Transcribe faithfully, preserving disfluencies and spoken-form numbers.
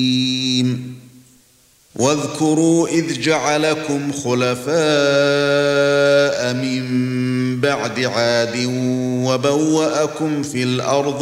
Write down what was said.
واذكروا إذ جعلكم خلفاء من بعد عاد وبوأكم في الأرض